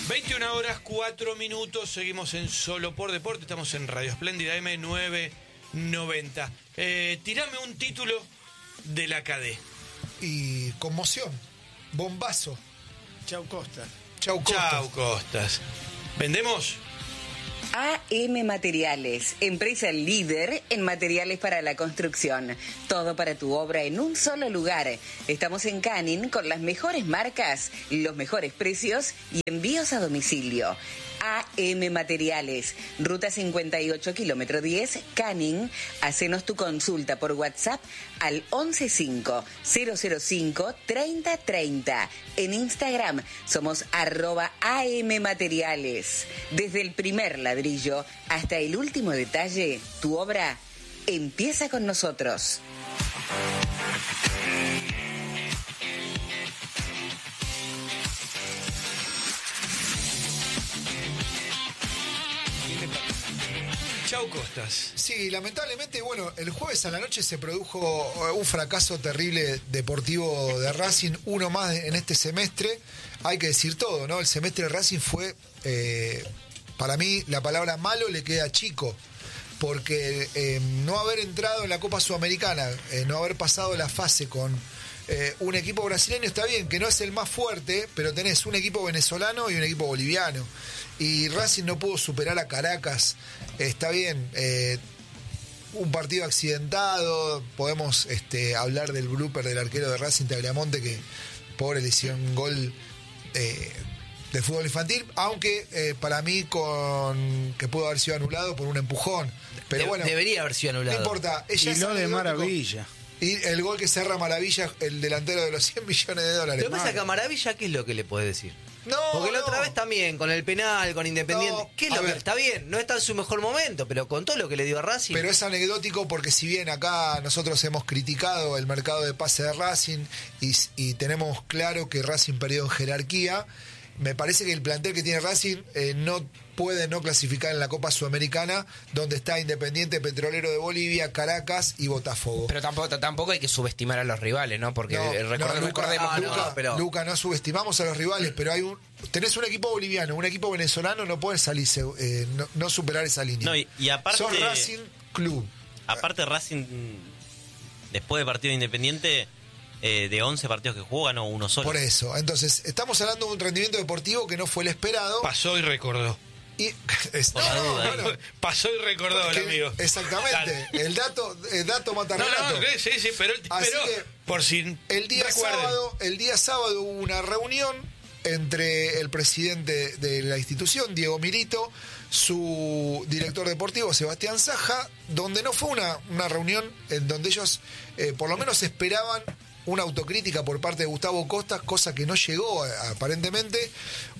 21 horas 4 minutos, seguimos en Solo por Deporte, estamos en Radio Espléndida M990. Tirame un título de la KD. Y conmoción, bombazo. Chau Costa. Chau Costas. Chau Costas. ¿Vendemos? AM Materiales, empresa líder en materiales para la construcción. Todo para tu obra en un solo lugar. Estamos en Canning con las mejores marcas, los mejores precios y envíos a domicilio. AM Materiales, Ruta 58, kilómetro 10, Canning. Hacenos tu consulta por WhatsApp al 115-005-3030. En Instagram somos @AM Materiales. Desde el primer ladrillo hasta el último detalle, tu obra empieza con nosotros. Chau Costas. Sí, lamentablemente, bueno, el jueves a la noche se produjo un fracaso terrible deportivo de Racing, uno más en este semestre. Hay que decir todo, ¿no? El semestre de Racing fue, para mí, la palabra malo le queda chico, porque no haber entrado en la Copa Sudamericana, no haber pasado la fase con un equipo brasileño, está bien, que no es el más fuerte, pero tenés un equipo venezolano y un equipo boliviano. Y Racing no pudo superar a Caracas. Está bien, un partido accidentado. Podemos hablar del blooper del arquero de Racing, Tagliamonte, que pobre le hicieron un gol de fútbol infantil, aunque para mí que pudo haber sido anulado por un empujón. Pero bueno, debería haber sido anulado. No importa. Y lo de Maravilla. Y el gol que cerra Maravilla, el delantero de los $100 millones. Pero pasa que a Maravilla, ¿qué es lo que le puedes decir? No, porque la otra vez también, con el penal, con Independiente. No, ¿Qué es lo que está bien? No está en su mejor momento, pero con todo lo que le dio a Racing. Pero es anecdótico porque si bien acá nosotros hemos criticado el mercado de pase de Racing y tenemos claro que Racing perdió en jerarquía, me parece que el plantel que tiene Racing no puede no clasificar en la Copa Sudamericana, donde está Independiente, Petrolero de Bolivia, Caracas y Botafogo. Pero tampoco hay que subestimar a los rivales, ¿no? Porque recordemos Luca, no subestimamos a los rivales, pero tenés un equipo boliviano, un equipo venezolano, no puedes salirse, no superar esa línea. No, y aparte, son Racing Club. Aparte Racing, después de partido Independiente, de 11 partidos que jugó, ganó uno solo. Por eso, entonces, estamos hablando de un rendimiento deportivo que no fue el esperado. Pasó y recordó. Por la duda, bueno, pasó y recordó el amigo. Exactamente. El dato mata relato. Sí, pero por si el día sábado hubo una reunión entre el presidente de la institución, Diego Milito, su director deportivo, Sebastián Saja, donde no fue una reunión en donde ellos por lo menos esperaban una autocrítica por parte de Gustavo Costas, cosa que no llegó aparentemente,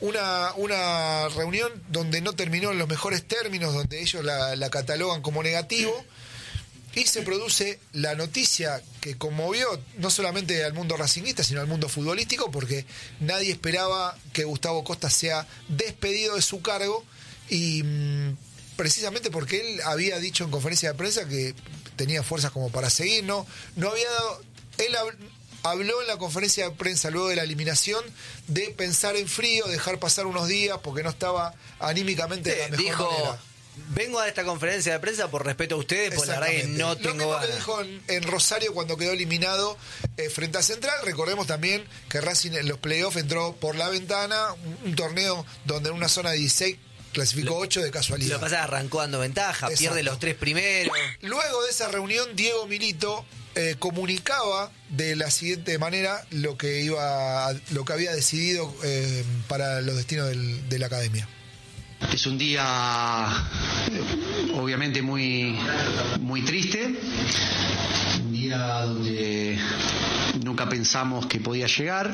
una reunión donde no terminó en los mejores términos, donde ellos la catalogan como negativo, y se produce la noticia que conmovió no solamente al mundo racinguista, sino al mundo futbolístico, porque nadie esperaba que Gustavo Costas sea despedido de su cargo, y precisamente porque él había dicho en conferencia de prensa que tenía fuerzas como para seguir, no había dado... Él habló en la conferencia de prensa luego de la eliminación de pensar en frío, dejar pasar unos días porque no estaba anímicamente de la mejor manera. Vengo a esta conferencia de prensa por respeto a ustedes, porque la verdad que no tengo ganas. Lo mismo que dijo en Rosario cuando quedó eliminado frente a Central. Recordemos también que Racing en los playoffs entró por la ventana, un torneo donde en una zona de 16 clasificó 8 de casualidad. Lo que pasa es que arrancó dando ventaja, Exacto. Pierde los 3 primeros. Luego de esa reunión, Diego Milito comunicaba de la siguiente manera lo que había decidido para los destinos de la academia. Es un día obviamente muy, muy triste, un día donde nunca pensamos que podía llegar,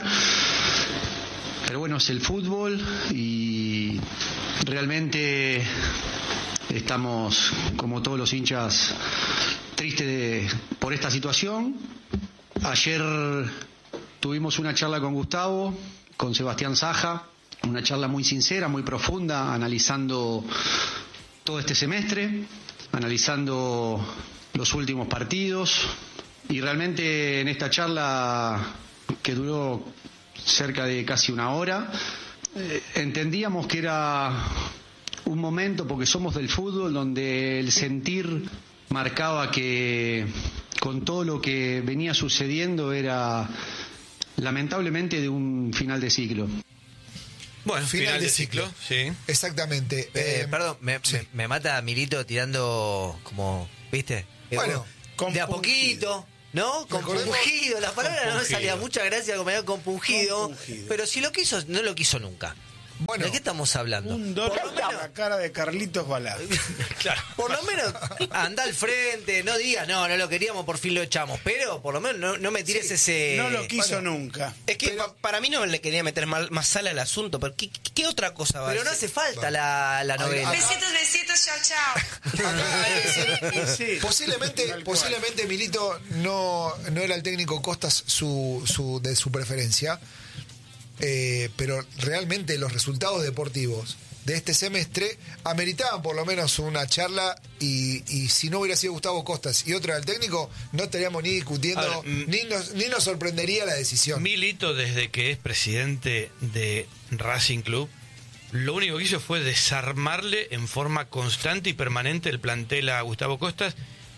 pero bueno, es el fútbol y realmente estamos, como todos los hinchas, tristes por esta situación. Ayer tuvimos una charla con Gustavo, con Sebastián Saja, una charla muy sincera, muy profunda, analizando todo este semestre, analizando los últimos partidos, y realmente en esta charla, que duró cerca de casi una hora, entendíamos que era un momento, porque somos del fútbol, donde el sentir marcaba que con todo lo que venía sucediendo era lamentablemente de un final de ciclo. Bueno, final de ciclo, sí. Exactamente. Perdón, me mata Milito tirando como, ¿viste? Bueno, de a poquito, ¿no? Compungido. La palabra no me salía. Muchas gracias, compañero, compungido. Pero si lo quiso, no lo quiso nunca. Bueno, ¿de qué estamos hablando? Un dólar por lo menos, la cara de Carlitos Balá. Claro. por lo menos anda al frente, no digas, no lo queríamos, por fin lo echamos. Pero por lo menos no me tires ese... No lo quiso nunca. Es que para mí no le quería meter más sal al asunto, pero ¿qué otra cosa va a Pero no decir? hace falta la novela. Besitos, chao. Sí. Posiblemente Milito no era el técnico Costas de su preferencia, pero realmente los resultados deportivos de este semestre ameritaban por lo menos una charla, y si no hubiera sido Gustavo Costas y otro era el técnico, no estaríamos ni discutiendo. Ahora, ni nos sorprendería la decisión. Milito, desde que es presidente de Racing Club, lo único que hizo fue desarmarle en forma constante y permanente el plantel a Gustavo Costas,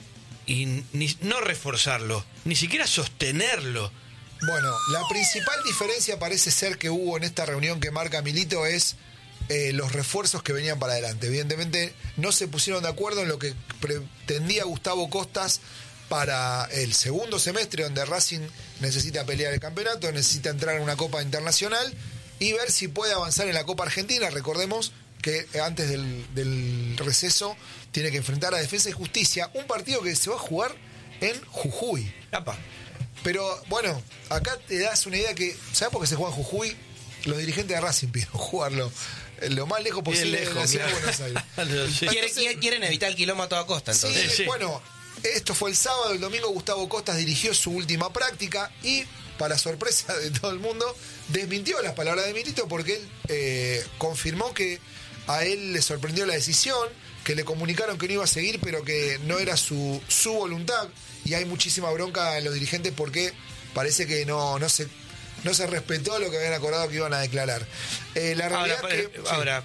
y no reforzarlo, ni siquiera sostenerlo. Bueno, la principal diferencia parece ser que hubo en esta reunión que marca Milito es los refuerzos que venían para adelante. Evidentemente no se pusieron de acuerdo en lo que pretendía Gustavo Costas para el segundo semestre, donde Racing necesita pelear el campeonato, necesita entrar en una Copa Internacional y ver si puede avanzar en la Copa Argentina. Recordemos que antes del receso tiene que enfrentar a Defensa y Justicia, un partido que se va a jugar en Jujuy. Apa. Pero bueno, acá te das una idea que, ¿sabes por qué se juega en Jujuy? Los dirigentes de Racing pidieron jugarlo lo más lejos posible de la ciudad de Buenos Aires. Sí. Quieren evitar el quilombo a toda costa, entonces. Sí. Bueno, esto fue el sábado. El domingo Gustavo Costas dirigió su última práctica y, para sorpresa de todo el mundo, desmintió las palabras de Milito, porque él confirmó que a él le sorprendió la decisión, que le comunicaron que no iba a seguir, pero que no era su voluntad. Y hay muchísima bronca en los dirigentes porque parece que no se respetó lo que habían acordado que iban a declarar. La realidad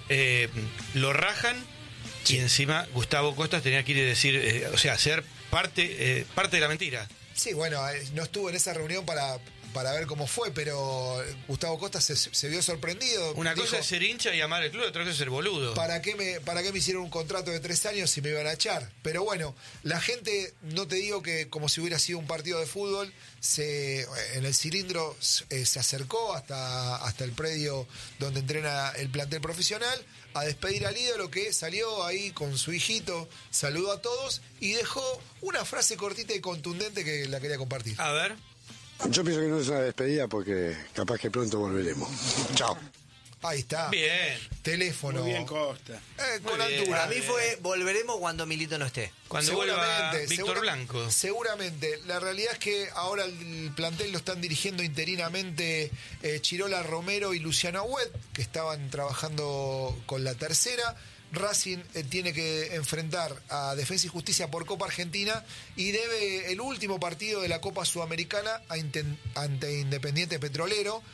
lo rajan, sí. Y encima Gustavo Costas tenía que ir y decir, ser parte de la mentira. Sí, bueno, no estuvo en esa reunión para ver cómo fue, pero Gustavo Costas se vio sorprendido. Una cosa es ser hincha y amar el club, otra cosa es ser boludo. ¿Para qué me hicieron un contrato de 3 años si me iban a echar? Pero bueno, la gente, no te digo que como si hubiera sido un partido de fútbol, en el cilindro se acercó hasta el predio donde entrena el plantel profesional a despedir al ídolo, que salió ahí con su hijito, saludó a todos y dejó una frase cortita y contundente que la quería compartir. A ver. Yo pienso que no es una despedida porque capaz que pronto volveremos. Chao. Ahí está. Bien. Teléfono. Muy bien, Costa. Con bien, altura. Para mí fue volveremos cuando Milito no esté. Cuando vuelva Víctor Blanco. Seguramente. La realidad es que ahora el plantel lo están dirigiendo interinamente Chirola Romero y Luciano Agüet, que estaban trabajando con la tercera. Racing tiene que enfrentar a Defensa y Justicia por Copa Argentina y debe el último partido de la Copa Sudamericana ante Independiente Petrolero.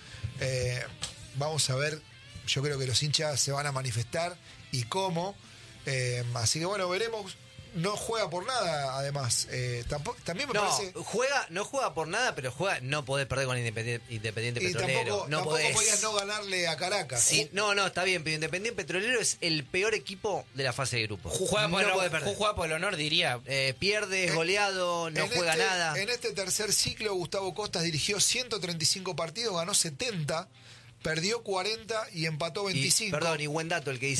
Vamos a ver, yo creo que los hinchas se van a manifestar y cómo. Así que bueno, veremos. No juega por nada, además. También me parece. No juega por nada, pero no podés perder con Independiente Petrolero. Tampoco podías no ganarle a Caracas. Sí, no, está bien, pero Independiente Petrolero es el peor equipo de la fase de grupo. Juega por el honor, diría. Pierde, es goleado, no juega nada. En este tercer ciclo, Gustavo Costas dirigió 135 partidos, ganó 70, perdió 40 y empató 25. Y buen dato el que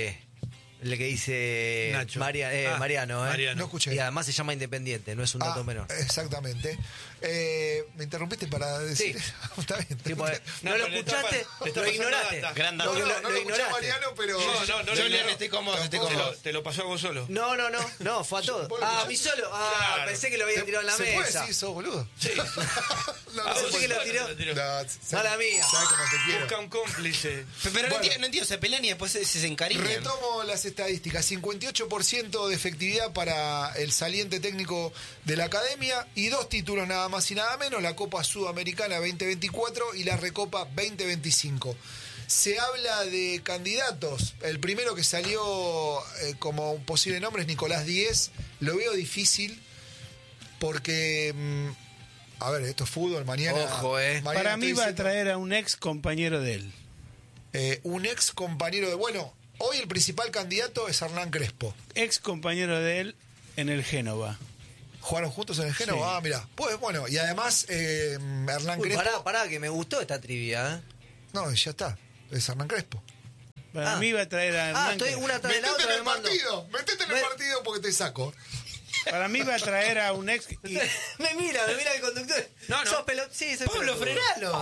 dice Nacho. Mariano. No escuché. Y además se llama Independiente, no es un dato menor. Exactamente. Me interrumpiste para decir. Sí. Está bien. No lo escuchaste, lo ignoraste. Gran No dato. lo escuché a Mariano, pero. Julián, estoy cómodo. Te lo pasó a vos solo. No, fue a todos. A mí solo. Claro. Pensé que lo había tirado en la ¿Se mesa. puede decir sos boludo? Sí. Pensé que lo tiró. Mala mía. ¿Sabes cómo te quiero? Busca un cómplice. Pero no entiendo, se pelean y después se encariñan. Retomo las estadísticas. 58% de efectividad para el saliente técnico de la academia y 2 títulos nada más y nada menos, la Copa Sudamericana 2024 y la Recopa 2025. Se habla de candidatos. El primero que salió como un posible nombre es Nicolás Díez. Lo veo difícil porque, a ver, esto es fútbol. Mañana. Ojo, mañana Para mí va a diciendo, traer a un ex compañero de él. un ex compañero de. Bueno, hoy el principal candidato es Hernán Crespo. Ex compañero de él en el Génova. ¿Jugaron juntos en el Génova? Sí. Ah, mira. Pues bueno, y además Hernán Uy, Crespo. pará, que me gustó esta trivia, ¿eh? No, ya está. Es Hernán Crespo. Para mí va a traer a Hernán estoy Crespo. una tras de la Metete otra. en el me mando. partido. Metete en el partido porque te saco. Para mí va a traer a un ex... y- me mira el conductor. No. Sos sí, soy Pablo, pelotudo. frenalo.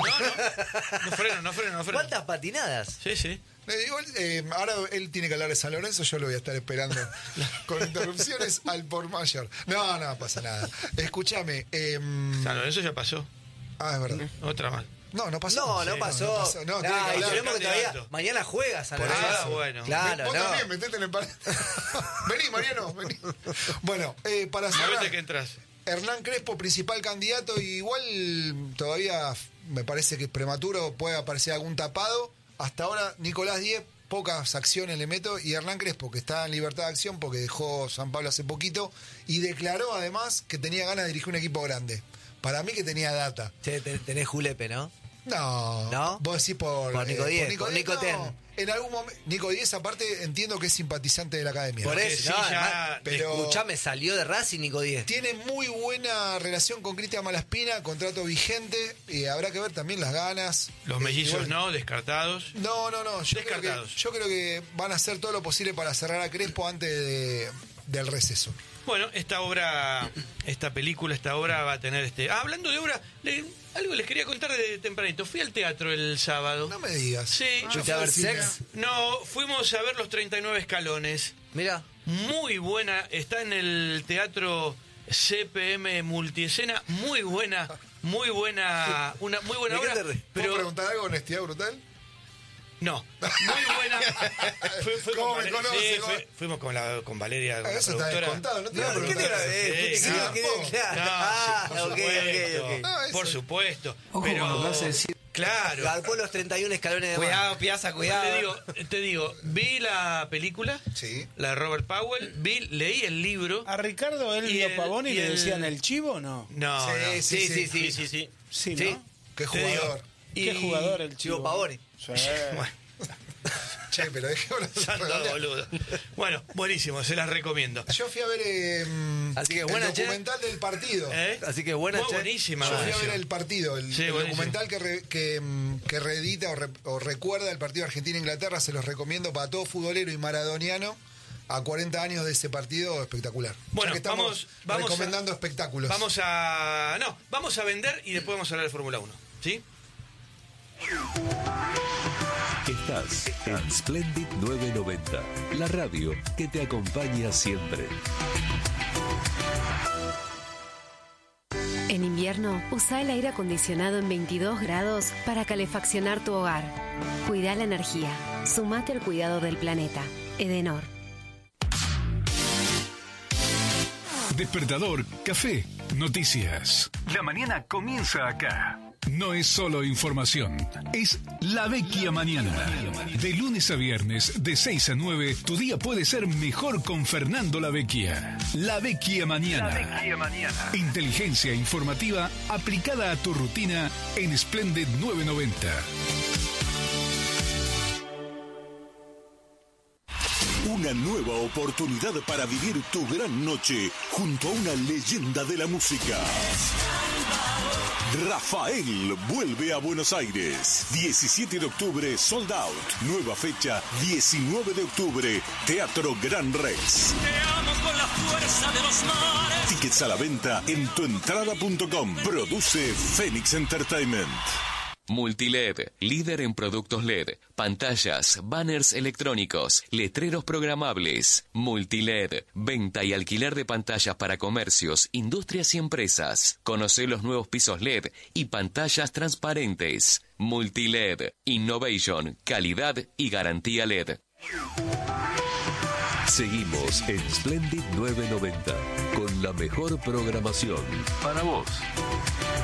No freno. ¿Cuántas patinadas? Sí. Igual, ahora él tiene que hablar de San Lorenzo, yo lo voy a estar esperando con interrupciones al por mayor. No pasa nada. Escúchame. Claro, eso ya pasó. Es verdad. Otra más. No pasó. No pasó. No, tiene que y hablar. tenemos que todavía. candidato. Mañana juegas a Por la eso. bueno. Claro, Vos no. también, metete en el partido. Vení, Mariano, vení. Bueno, para Sabete cerrar, que entras. Hernán Crespo, principal candidato, igual todavía me parece que es prematuro, puede aparecer algún tapado. Hasta ahora, Nicolás Díez, pocas acciones le meto, y Hernán Crespo, que está en libertad de acción porque dejó San Pablo hace poquito, y declaró además que tenía ganas de dirigir un equipo grande. Para mí que tenía data. Che, tenés julepe, ¿no? No. Vos decís por Nico Díez, Nico por Díez, Nico no. Ten. En algún momento, Nico Díez aparte entiendo que es simpatizante de la academia. Por Porque eso, sí, no, ya- además, pero- escuchame, salió de Racing Nico Díez. Tiene muy buena relación con Cristian Malaspina, contrato vigente, y habrá que ver también las ganas. Los mellizos Igual- no, descartados. No. Descartados. Yo creo que van a hacer todo lo posible para cerrar a Crespo antes del receso. Bueno, esta obra va a tener hablando de obra, algo les quería contar de tempranito. Fui al teatro el sábado. No me digas. Sí. ¿Fuiste a ver Sex? No, fuimos a ver Los 39 Escalones. Mira. Muy buena, está en el teatro CPM Multiescena, muy buena, una muy buena ¿De qué obra. te reís? ¿Puedo preguntar algo? ¿Honestidad brutal? No, muy buena. ¿Cómo con me conoce? sí, fuimos con Valeria, con la Eso está productora. descontado, no te iba a ¿Qué te preguntar. iba a decir? Sí, ¿Qué te claro. No, sí, por supuesto. ok. No, eso. Por supuesto. Ojo pero, con lo que vas a decir. Claro. Garpó los 31 escalones de Cuidado, Piazza, cuidado. Te digo, vi la película, Sí. la de Robert Powell, leí el libro. ¿A Ricardo Y Elvio el- Pavoni y le el- decían el chivo o no? No, no. Sí. Sí, ¿no? Sí. Qué Te digo, jugador. Qué jugador el chivo. Chivo Pavoni. Sí. Che, pero dejémoslo. Santo boludo. Bueno, buenísimo, se las recomiendo. Yo fui a ver Así que el buena, che. documental del partido. ¿Eh? Así que buena, Muy che. buenísima. Yo fui a ver buenísima. el partido, el Sí, buenísimo. documental que reedita o recuerda el partido Argentina-Inglaterra, se los recomiendo para todo futbolero y maradoniano. A 40 años de ese partido, espectacular. Bueno, Ya que estamos vamos recomendando espectáculos. Vamos a vender y después vamos a hablar de Fórmula 1. ¿Sí? Estás en Splendid 990, la radio que te acompaña siempre. En invierno, usa el aire acondicionado en 22 grados para calefaccionar tu hogar. Cuida la energía. Sumate al cuidado del planeta. Edenor. Despertador, café, noticias. La mañana comienza acá. No es solo información, es La Vecchia Mañana. De lunes a viernes, de 6 a 9, tu día puede ser mejor con Fernando La Vecchia. La Vecchia Mañana. Inteligencia informativa aplicada a tu rutina en Splendid 990. Una nueva oportunidad para vivir tu gran noche junto a una leyenda de la música. Rafael vuelve a Buenos Aires. 17 de octubre, sold out. Nueva fecha, 19 de octubre, Teatro Gran Rex. Te amo con la fuerza de los mares. Tickets a la venta en tuentrada.com. Produce Phoenix Entertainment. Multiled, líder en productos LED, pantallas, banners electrónicos, letreros programables. Multiled, venta y alquiler de pantallas para comercios, industrias y empresas. Conoce los nuevos pisos LED y pantallas transparentes. Multiled, innovation, calidad y garantía LED. Seguimos en Splendid 990 con la mejor programación para vos.